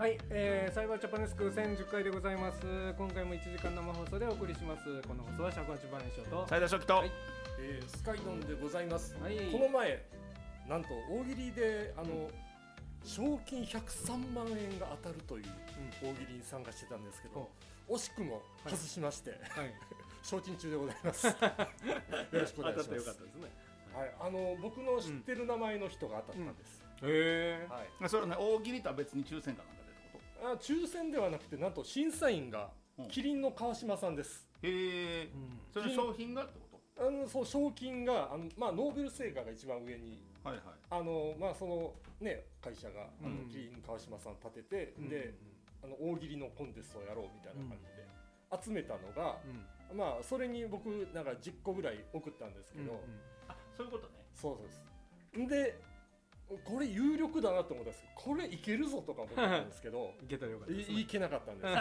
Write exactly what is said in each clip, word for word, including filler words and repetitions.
はい、えー、サイバージャパネスクせんじゅっかいでございます。今回もいちじかん生放送でお送りします。この放送は尺八番所と斉田初期と、はい、 えー、スカイドンでございます、 はい、 この前なんと大喜利であの賞金ひゃくさんまんえんが当たるという大喜利に参加してたんですけど、うん、惜しくも外しまして、はいはい、賞金中でございますよろしくお願いします。当たってよかったですね。はい、あの僕の知ってる名前の人が当たったんです、 うんうん、へえ、はい、それはね、大喜利とは別に抽選かなんかでってこと？ あ、抽選ではなくて、なんと審査員がキリンの川島さんです、 うん、へえ、うん、それ商品がってこと？ あのそう、賞金があの、まあ、ノーベル製菓が一番上に、はいはい、あのまあ、その、ね、会社があの、うん、キリン川島さん立てて、うん、で、うん、あの大喜利のコンテストをやろうみたいな感じで、うん、集めたのが、うん、まあ、それに僕なんかじゅっこぐらい送ったんですけど、うんうん、 あ、そういうことね。 そうです。でこれ有力だなと思ったんですけど、これいけるぞとか思ったんですけどいけたらよかったですね。 いけなかったんです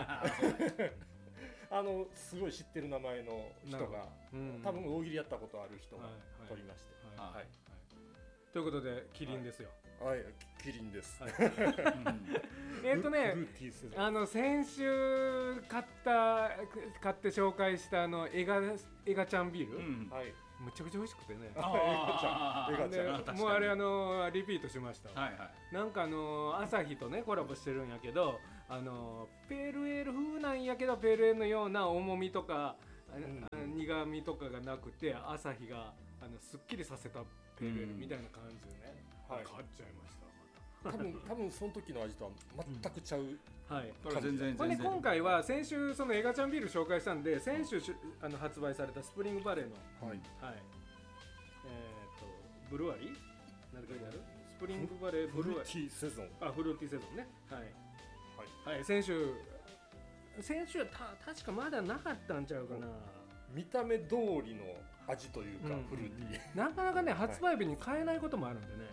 あのすごい知ってる名前の人が、うん、多分大喜利やったことある人が取りまして、はいはいはいはい、 ということでキリンですよ。 はい、はい、キリンです、はい、 えっとね、あの先週買った買って紹介したあのエガエガちゃんビール、うん、はい、むちゃくちゃ美味しくてね、あエガちゃん、エガちゃん、もうあれあのリピートしました、はいはい、なんかあのアサヒとねコラボしてるんやけど、あのペールエール風なんやけどペールエールのような重みとか、うん、苦みとかがなくて、アサヒがあのすっきりさせたペールエールみたいな感じでね、うん、はい、買っちゃいました。 多分多分その時の味とは全くちゃう、うん、はい、 全然全然。今回は先週そのエガちゃんビール紹介したんで、先週あの発売されたスプリングバレーの、はいはい、えー、とブルワリー何か書いてある？スプリングバレーブルワリー、 フルーティーセゾン、 あ、フルーティーセゾンね、はいはい、はい、先週先週はた確かまだなかったんちゃうかな。 見た目通りの味というか、うん、フルーティー、 なかなかね発売日に買えないこともあるんでね、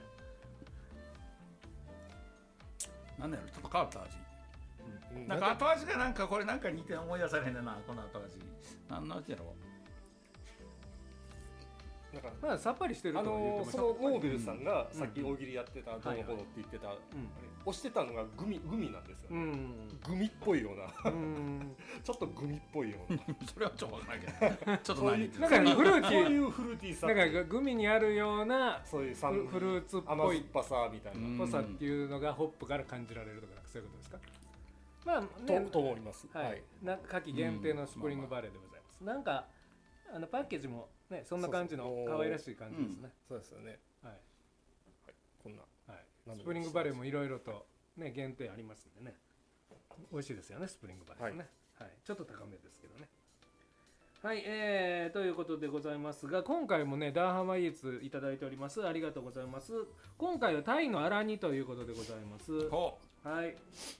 なんだろう、ちょっと変わった味、うん、なんか後味がなんかこれなんか似て思い出されへんねんな、この後味何の味やろう。 なんかまあさっぱりしてるとあのー、そのノーベルさんがさっき大喜利やってたどうのこうのって言ってた、うん、押してたのがグミ、グミなんですよね、うん、グミっぽいようなちょっとグミっぽいようなそれはちょっとわからないけどちょっと何言ってるなんかフルーティー、 そういうフルーティーさ、 なんかグミにあるようなそういうフルーツっぽい甘酸っぱさみたいなぽさっていうのがホップから感じられるとか、そういうことですか？まあね、と, と思います、 はいはい、な夏季限定のスプリングバレーでございます、うん、まあまあ、なんかあのパッケージもね、そんな感じの可愛らしい感じですね。 そうですよね。はい。はい、こんな、 はい。スプリングバレーもいろいろとね限定ありますんでね。美味しいですよね、スプリングバレーもね。はい。はい、ちょっと高めですけどね。はい、えー、ということでございますが、今回もねダーハマイーツいただいております。ありがとうございます。今回はタイのアラニということでございます。はい。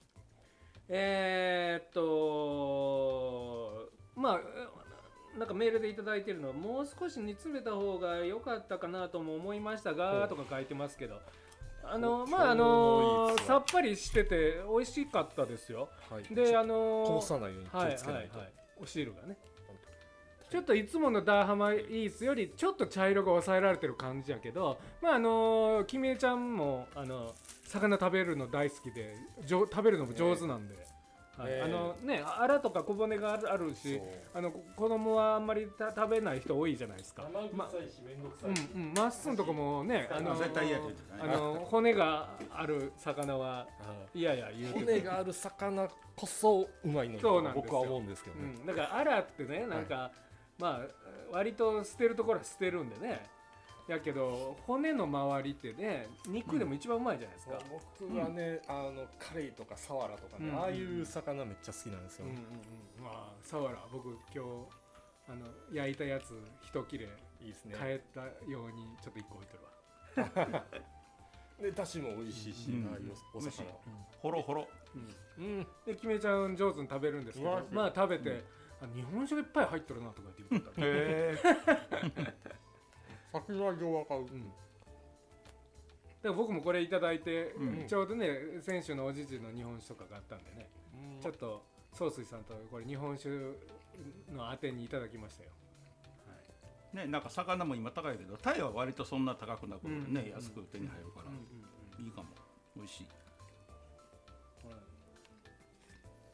えー、っとまあ。なんかメールでいただいているのは、もう少し煮詰めた方が良かったかなとも思いましたがとか書いてますけど、あのまああのさっぱりしてて美味しかったですよ、はい、であのこぼさないように気をつけないと、 はいはいはい、お汁がねちょっといつものダーハマイーツよりちょっと茶色が抑えられてる感じやけど、まああのキミエちゃんもあの魚食べるの大好きで食べるのも上手なんで、はい、あのね、アラとか小骨があるし、あの子供はあんまりた食べない人多いじゃないですか。 生臭いしめんどくさい、 うんうん、マッスンとかもね、あの絶対嫌って言ってたね。 あの骨がある魚は嫌や言うて、 骨がある魚こそうまいのと僕は思うんですけどね、 うん、だからアラってね、なんか、はい、まあ割と捨てるところは捨てるんでね、やけど骨の周りってね肉でも一番うまいじゃないですか、 うん、僕はね、うん、あのカレイとかサワラとかね、うん、ああいう魚めっちゃ好きなんですよ、うんうんうん、 まあサワラ僕今日あの焼いたやつ一切れいいですね、変えたようにちょっと一個置いてるわでだしも美味しいし、うん、ああいうお魚、うん、 ほろほろ、 うんうん、でキメちゃん上手に食べるんですけど、まあ食べて、うん、日本酒がいっぱい入ってるなとかって言ってたへー先の味を分かる、うん、 だから僕もこれいただいて、うん、ちょうどね先週のおじじの日本酒とかがあったんでね、うん、ちょっと宗水さんとこれ日本酒のあてにいただきましたよ、 はいね、なんか魚も今高いけどタイは割とそんな高くなくね、うん、安く手に入るから、うんうんうん、いいかも美味しい、 はい、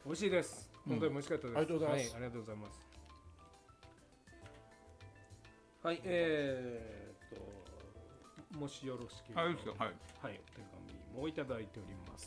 美味しいです。本当に美味しかったです。 ありがとうございます。 はい、ありがとうございます。はい、えー、ともしよろしければ、 はい、はい、はい、 はい、お手紙もいただいております。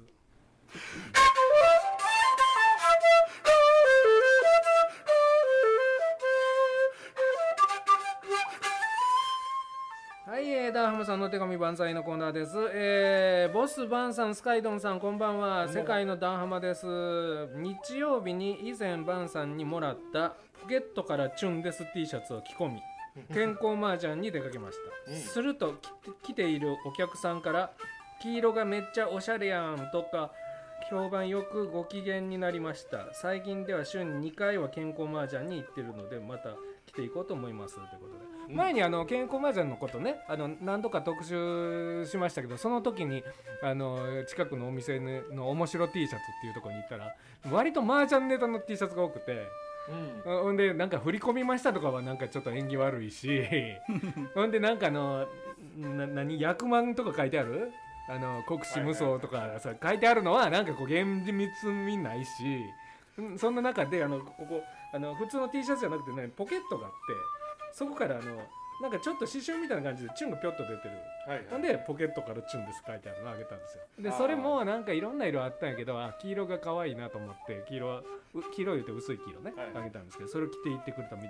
はい、えー、ダーハムさんのお手紙万歳のコーナーです。えー、ボスバンさん、スカイドンさん、こんばんは。世界のダーハマです。日曜日に以前バンさんにもらったポケットからチュンです T シャツを着込み、健康麻雀に出かけました。うん、すると来ているお客さんから黄色がめっちゃおしゃれやんとか評判よくご機嫌になりました。最近では週ににかいは健康麻雀に行ってるのでまた来ていこうと思いますということで、うん、前にあの健康麻雀のことねあの何度か特集しましたけど、その時にあの近くのお店の面白 T シャツっていうところに行ったら割と麻雀ネタの T シャツが多くて、うん、ほんでなんか振り込みましたとかはなんかちょっと縁起悪いしほんでなんかあのな何役満とか書いてあるあの国士無双とかさ書いてあるのはなんかこう厳密味ないし、そんな中であのここあの普通の T シャツじゃなくてねポケットがあってそこからあのなんかちょっと刺繍みたいな感じでチュンがピョッと出てる、はいはい、ほんでポケットからチュンです書いてあるのをあげたんですよ。でそれもなんかいろんな色あったんやけど、あ黄色が可愛いなと思って黄色は黄色いと薄い黄色ね、はい、あげたんですけど、それを着ていってくれたみ